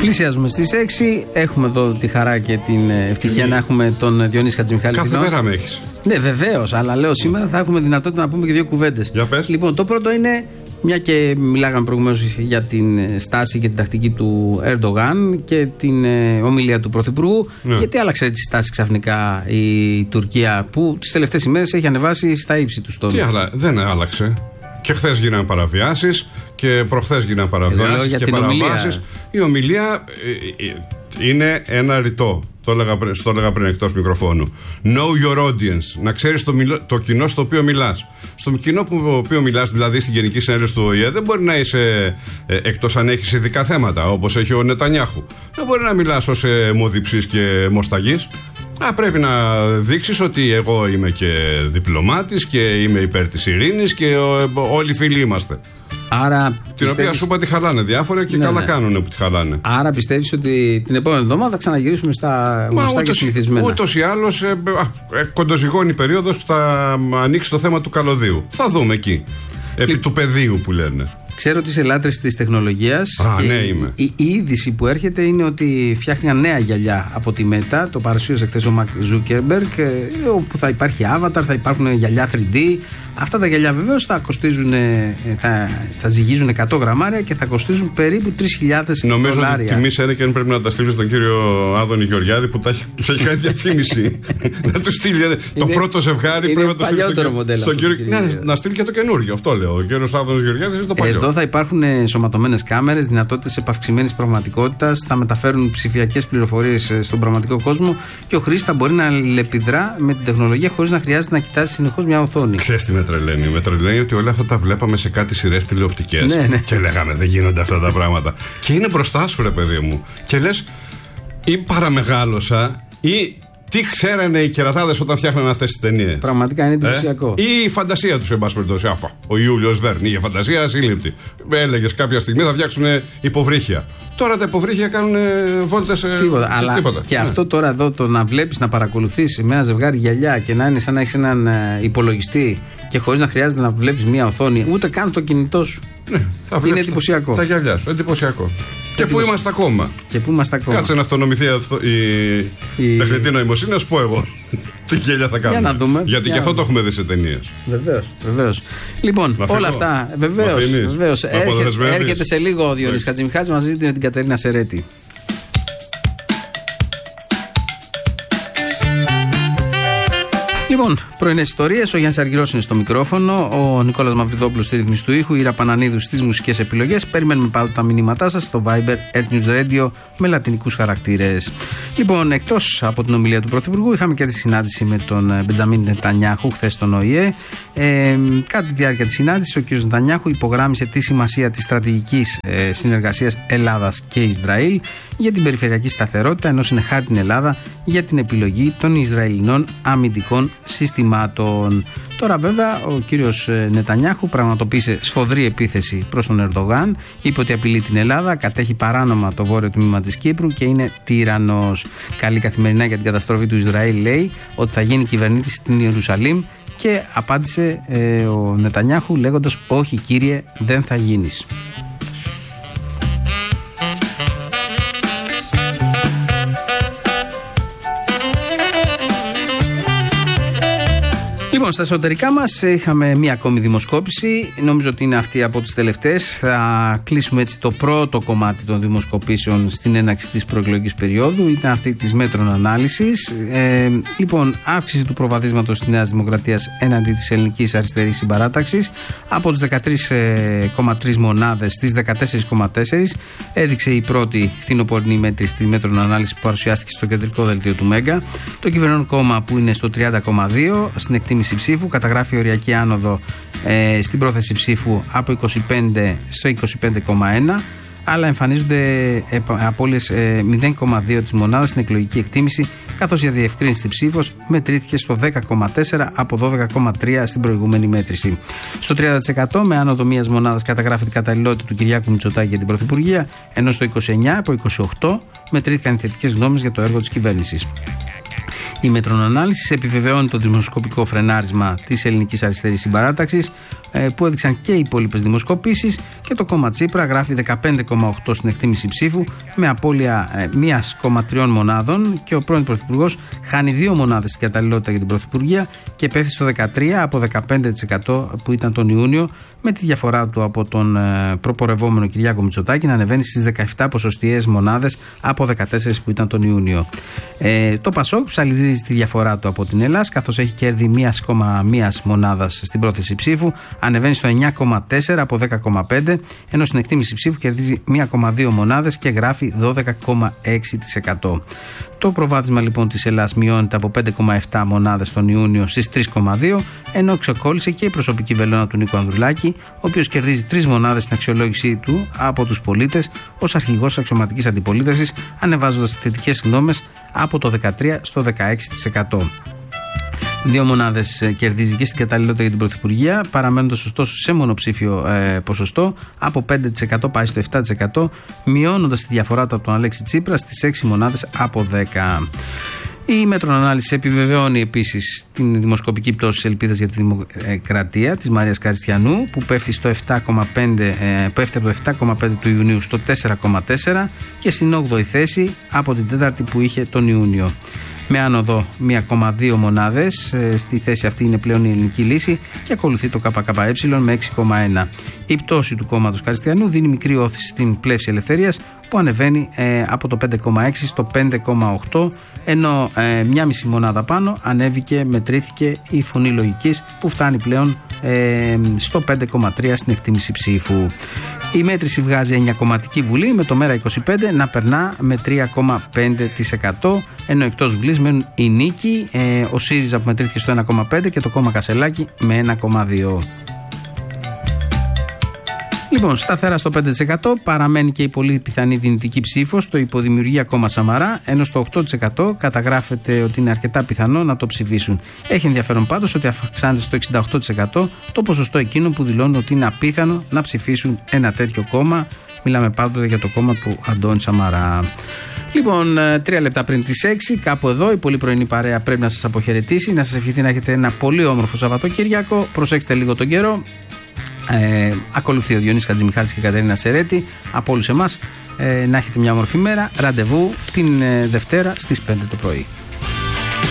Πλησιάζουμε στις 6. Έχουμε εδώ τη χαρά και την ευτυχία να έχουμε τον Διονύση Χατζημιχάλη. Κάθε μέρα με έχεις. Ναι, βεβαίως, αλλά λέω σήμερα θα έχουμε δυνατότητα να πούμε και δύο κουβέντες. Για πες. Λοιπόν, το πρώτο είναι, μια και μιλάγαμε προηγουμένως για την στάση και την τακτική του Ερντογάν και την ομιλία του Πρωθυπουργού, γιατί άλλαξε τη στάση ξαφνικά η Τουρκία, που τις τελευταίες ημέρες έχει ανεβάσει στα ύψη του στόλου. Δεν άλλαξε. Και χθες γίνανε παραβιάσεις και προχθές γίνανε παραβιάσεις και παραβάσεις. Η ομιλία είναι ένα ρητό. Το έλεγα πριν εκτός μικροφώνου. Know your audience. Να ξέρεις το κοινό στο οποίο μιλάς. Στο κοινό που οποίο μιλάς, δηλαδή στην Γενική Συνέλευση του ΟΗΕ, δεν μπορεί να είσαι εκτός αν έχεις ειδικά θέματα, όπως έχει ο Νετανιάχου. Δεν μπορεί να μιλάς ως μοδιψής και μοσταγής. Πρέπει να δείξεις ότι εγώ είμαι και διπλωμάτης και είμαι υπέρ της ειρήνης και όλοι φίλοι είμαστε. Άρα την οποία σου είπα τη χαλάνε διάφορα και καλά κάνουνε που τη χαλάνε. Άρα πιστεύεις ότι την επόμενη εβδομάδα θα ξαναγυρίσουμε στα γνωστά και συνηθισμένα? Ούτως ή άλλως κοντοζυγώνει η περίοδος που θα ανοίξει το θέμα του καλωδίου. Θα δούμε εκεί. Επί του πεδίου που λένε. Ξέρω ότι είσαι λάτρης της τεχνολογίας. Ναι, είμαι. Η είδηση που έρχεται είναι ότι φτιάχνηκαν νέα γυαλιά από τη Meta. Το παρουσίασε χθες ο Μαρκ Ζούκερμπεργκ, όπου θα υπάρχει avatar, θα υπάρχουν γυαλιά 3D. Αυτά τα γυαλιά βεβαίως θα κοστίζουν, θα ζυγίζουν 100 γραμμάρια και θα κοστίζουν περίπου $3.000. Νομίζω ότι τιμή Σένεκεν πρέπει να τα στείλει στον κύριο Άδωνη Γεωργιάδη που τους έχει κάνει διαφήμιση. Να του στείλει το πρώτο ζευγάρι, πρέπει να το στείλει στον κύριο. Να στείλει και το καινούργιο. Αυτό λέω. Ο κύριος Άδωνης Γεωργιάδης είναι το παλιό. Εδώ θα υπάρχουν ενσωματωμένες κάμερες, δυνατότητες επαυξημένης πραγματικότητας, θα μεταφέρουν ψηφιακές πληροφορίες στον πραγματικό κόσμο και ο χρήστης θα μπορεί να αλληλεπιδρά με την τεχνολογία χωρίς να χρειάζεται να κοιτάζει συνεχώς μια οθόνη. Ξέρεις τι με τρελαίνει? Με τρελαίνει ότι όλα αυτά τα βλέπαμε σε κάτι σειρές τηλεοπτικές και λέγαμε δεν γίνονται αυτά τα πράγματα. Και είναι μπροστά σου, ρε παιδί μου. Και λες, ή παραμεγάλωσα, ή τι ξέρανε οι κερατάδες όταν φτιάχνανε αυτές τις ταινίες. Πραγματικά είναι εντυπωσιακό. Ή η φαντασία τους, εν πάση περιπτώσει. Ο Ιούλιος Βέρν είχε φαντασία ασύλληπτη. Έλεγες κάποια στιγμή θα φτιάξουν υποβρύχια. Τώρα τα υποβρύχια κάνουν βόλτες. Τίποτα. Και αυτό τώρα εδώ το να βλέπεις, να παρακολουθείς με ένα ζευγάρι γυαλιά και να είναι σαν να έχεις έναν υπολογιστή και χωρίς να χρειάζεται να βλέπεις μια οθόνη, ούτε καν το κινητό σου. Είναι εντυπωσιακό. Τα γυαλιά σου, εντυπωσιακό. Και πού είμαστε ακόμα. Κάτσε να αυτονομηθεί η τεχνητή νοημοσύνη, να σου πω εγώ τι γέλια θα κάνουμε. Για να δούμε. Γιατί και αυτό το έχουμε δει σε ταινίες. Βεβαίως. Λοιπόν, όλα αυτά. Βεβαίως. Έρχεται σε λίγο ο Διονύσης Χατζημιχάλης μαζί με την Κατερίνα Σερέτη. Λοιπόν, πρωινές ιστορίες. Ο Γιάννης Αργυρός είναι στο μικρόφωνο. Ο Νικόλας Μαυριδόπουλος στη ρύθμιση του ήχου. Η Ήρα Πανανίδου στις μουσικές επιλογές. Περιμένουμε πάντοτε τα μηνύματά σας στο Viber News Radio με λατινικούς χαρακτήρες. Λοιπόν, εκτός από την ομιλία του Πρωθυπουργού, είχαμε και τη συνάντηση με τον Μπεντζαμίν Νετανιάχου χθες στον ΟΗΕ. Κατά τη διάρκεια της συνάντησης, ο κ. Νετανιάχου υπογράμμισε τη σημασία της στρατηγικής συνεργασίας Ελλάδας και Ισραήλ για την περιφερειακή σταθερότητα, ενώ συνεχάρει την Ελλάδα για την επιλογή των Ισραηλινών αμυντικών συστημάτων. Τώρα, βέβαια, ο κύριος Νετανιάχου πραγματοποίησε σφοδρή επίθεση προς τον Ερντογάν. Είπε ότι απειλεί την Ελλάδα, κατέχει παράνομα το βόρειο τμήμα της Κύπρου και είναι τύραννος. Καλή καθημερινά για την καταστροφή του Ισραήλ, λέει ότι θα γίνει κυβερνήτης στην Ιερουσαλήμ. Και απάντησε ο Νετανιάχου λέγοντας, όχι κύριε, δεν θα γίνεις. Λοιπόν, στα εσωτερικά μας είχαμε μία ακόμη δημοσκόπηση. Νομίζω ότι είναι αυτή από τις τελευταίες. Θα κλείσουμε έτσι το πρώτο κομμάτι των δημοσκοπήσεων στην έναρξη της προεκλογικής περίοδου. Ήταν αυτή της Μέτρων Ανάλυσης. Λοιπόν, αύξηση του προβαδίσματος της Νέας Δημοκρατίας έναντι της Ελληνικής Αριστερής Συμπαράταξης από τις 13,3 μονάδες στις 14,4. Έδειξε η πρώτη φθινοπορεινή μέτρηση της Μέτρων Ανάλυσης που παρουσιάστηκε στο κεντρικό δελτίο του Μέγκα. Το κυβερνών κόμμα που είναι στο 30,2 στην εκτίμηση ψήφου καταγράφει οριακή άνοδο στην πρόθεση ψήφου από 25 στο 25,1, αλλά εμφανίζονται απώλειες 0,2 της μονάδας στην εκλογική εκτίμηση, καθώς η αδιευκρίνηστη ψήφος μετρήθηκε στο 10,4 από 12,3 στην προηγούμενη μέτρηση. Στο 30% με άνοδο μιας μονάδας καταγράφει την καταλληλότητα του Κυριάκου Μητσοτάκη για την Πρωθυπουργία, ενώ στο 29 από 28 μετρήθηκαν οι θετικές γνώμες για το έργο της κυβέρνησης. Η Μετρονανάλυση επιβεβαιώνει το δημοσκοπικό φρενάρισμα της Ελληνικής Αριστερής Συμπαράταξης που έδειξαν και οι υπόλοιπες δημοσκοπήσεις, και το κόμμα Τσίπρα γράφει 15,8 στην εκτίμηση ψήφου με απώλεια 1,3 μονάδων, και ο πρώην Πρωθυπουργός χάνει 2 μονάδες στην καταλληλότητα για την Πρωθυπουργία και πέφτει στο 13% από 15% που ήταν τον Ιούνιο, με τη διαφορά του από τον προπορευόμενο Κυριάκο Μητσοτάκη να ανεβαίνει στις 17 ποσοστιαίες μονάδες από 14 που ήταν τον Ιούνιο. Το Πασόκ ψαλιδίζει τη διαφορά του από την Ελλάς, καθώς έχει κέρδη 1,1 μονάδας στην πρόθεση ψήφου, ανεβαίνει στο 9,4 από 10,5, ενώ στην εκτίμηση ψήφου κερδίζει 1,2 μονάδες και γράφει 12,6%. Το προβάδισμα λοιπόν της Ελλάς μειώνεται από 5,7 μονάδες τον Ιούνιο στις 3,2, ενώ ξεκόλλησε και η προσωπική βελόνα του Νίκου Ανδρουλάκη, ο οποίος κερδίζει 3 μονάδες στην αξιολόγησή του από τους πολίτες ως αρχηγός της αξιωματικής αντιπολίτευσης, ανεβάζοντας τις θετικές γνώμες από το 13% στο 16%. 2 μονάδες κερδίζει και στην καταλληλότητα για την Πρωθυπουργία, παραμένοντας ωστόσο σε μονοψήφιο ποσοστό, από 5% πάει στο 7%, μειώνοντας τη διαφορά του από τον Αλέξη Τσίπρα στις 6 μονάδες από 10. Η Μετρονανάλυση επιβεβαιώνει επίσης την δημοσκοπική πτώση της ελπίδας για τη δημοκρατία της Μαρίας Καριστιανού, που πέφτει από το 7,5 του Ιουνίου στο 4,4 και στην 8η θέση από την 4η που είχε τον Ιούνιο. Με άνοδο 1,2 μονάδες, στη θέση αυτή είναι πλέον η Ελληνική Λύση και ακολουθεί το ΚΚΕ με 6,1. Η πτώση του κόμματος Καριστιανού δίνει μικρή όθηση στην Πλεύση Ελευθερίας, που ανεβαίνει από το 5,6 στο 5,8, ενώ 1,5 μονάδα πάνω μετρήθηκε η Φωνή Λογικής, που φτάνει πλέον στο 5,3 στην εκτίμηση ψήφου. Η μέτρηση βγάζει 9κομματική Βουλή με το ΜΕΡΑ25 να περνά με 3,5%, ενώ εκτός Βουλής μένουν η Νίκη, ο ΣΥΡΙΖΑ που μετρήθηκε στο 1,5% και το κόμμα Κασελάκη με 1,2%. Λοιπόν, σταθερά στο 5% παραμένει και η πολύ πιθανή δυνητική ψήφος στο υποδημιουργία κόμμα Σαμαρά, ενώ στο 8% καταγράφεται ότι είναι αρκετά πιθανό να το ψηφίσουν. Έχει ενδιαφέρον πάντως ότι αυξάνεται στο 68% το ποσοστό εκείνων που δηλώνουν ότι είναι απίθανο να ψηφίσουν ένα τέτοιο κόμμα. Μιλάμε πάντοτε για το κόμμα του Αντώνη Σαμαρά. Λοιπόν, 3 λεπτά πριν τις 6, κάπου εδώ η πολύ πρωινή παρέα πρέπει να σας αποχαιρετήσει, να σας ευχηθεί να έχετε ένα πολύ όμορφο Σαββατοκύριακο. Προσέξτε λίγο τον καιρό. Ακολουθεί ο Διονύσης Χατζημιχάλης και η Κατερίνα Σερέτη. Από όλους εμάς να έχετε μια όμορφη μέρα. Ραντεβού την Δευτέρα στις 5 το πρωί.